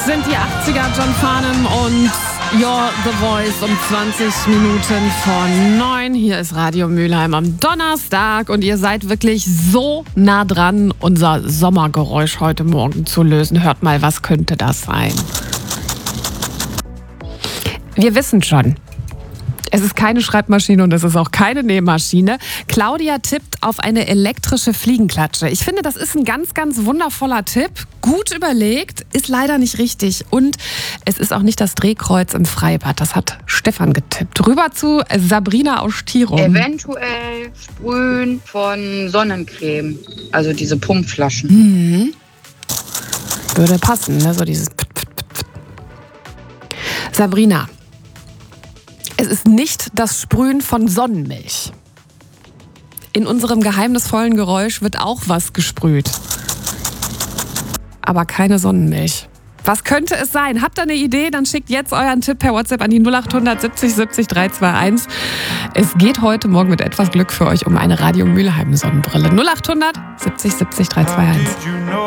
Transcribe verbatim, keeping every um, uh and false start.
sind die achtziger, John Farnham und You're the Voice um zwanzig Minuten vor neun. Hier ist Radio Mülheim am Donnerstag und ihr seid wirklich so nah dran, unser Sommergeräusch heute Morgen zu lösen. Hört mal, was könnte das sein? Wir wissen schon. Es ist keine Schreibmaschine und es ist auch keine Nähmaschine. Claudia tippt auf eine elektrische Fliegenklatsche. Ich finde, das ist ein ganz, ganz wundervoller Tipp. Gut überlegt, ist leider nicht richtig. Und es ist auch nicht das Drehkreuz im Freibad. Das hat Stefan getippt. Rüber zu Sabrina aus Stirum. Eventuell Sprühen von Sonnencreme. Also diese Pumpflaschen. Mhm. Würde passen, ne? So dieses Sabrina. Es ist nicht das Sprühen von Sonnenmilch. In unserem geheimnisvollen Geräusch wird auch was gesprüht. Aber keine Sonnenmilch. Was könnte es sein? Habt ihr eine Idee? Dann schickt jetzt euren Tipp per WhatsApp an die null acht hundert siebzig siebzig dreihundertzweiundundzwanzig. Es geht heute Morgen mit etwas Glück für euch um eine Radio Mülheim Sonnenbrille. null acht hundert siebzig siebzig dreihundertzweiundundzwanzig.